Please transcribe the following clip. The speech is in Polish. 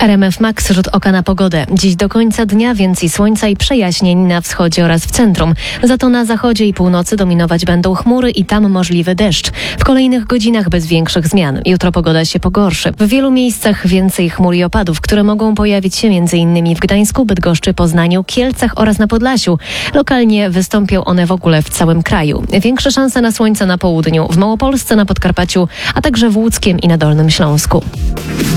RMF Max, rzut oka na pogodę. Dziś do końca dnia więcej słońca i przejaśnień na wschodzie oraz w centrum. Za to na zachodzie i północy dominować będą chmury i tam możliwy deszcz. W kolejnych godzinach bez większych zmian. Jutro pogoda się pogorszy. W wielu miejscach więcej chmur i opadów, które mogą pojawić się m.in. w Gdańsku, Bydgoszczy, Poznaniu, Kielcach oraz na Podlasiu. Lokalnie wystąpią one w ogóle w całym kraju. Większe szanse na słońce na południu, w Małopolsce, na Podkarpaciu, a także w Łódzkiem i na Dolnym Śląsku.